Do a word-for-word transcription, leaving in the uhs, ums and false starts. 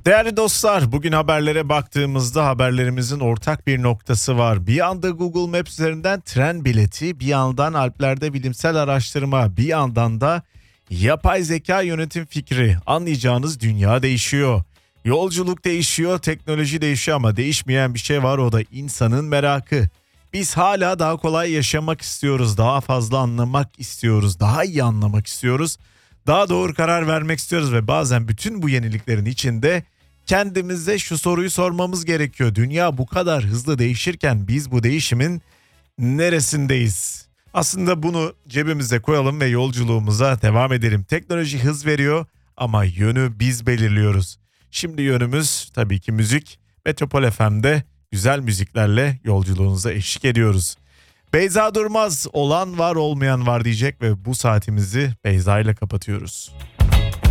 Değerli dostlar, bugün haberlere baktığımızda haberlerimizin ortak bir noktası var. Bir yanda Google Maps üzerinden tren bileti, bir yandan Alplerde bilimsel araştırma, bir yandan da yapay zeka yönetim fikri. Anlayacağınız dünya değişiyor. Yolculuk değişiyor, teknoloji değişiyor ama değişmeyen bir şey var, o da insanın merakı. Biz hala daha kolay yaşamak istiyoruz, daha fazla anlamak istiyoruz, daha iyi anlamak istiyoruz. Daha doğru karar vermek istiyoruz ve bazen bütün bu yeniliklerin içinde kendimize şu soruyu sormamız gerekiyor. Dünya bu kadar hızlı değişirken biz bu değişimin neresindeyiz? Aslında bunu cebimize koyalım ve yolculuğumuza devam edelim. Teknoloji hız veriyor ama yönü biz belirliyoruz. Şimdi yönümüz tabii ki müzik. Metropol F M'de güzel müziklerle yolculuğunuza eşlik ediyoruz. Beyza Durmaz, olan var olmayan var diyecek ve bu saatimizi Beyza ile kapatıyoruz.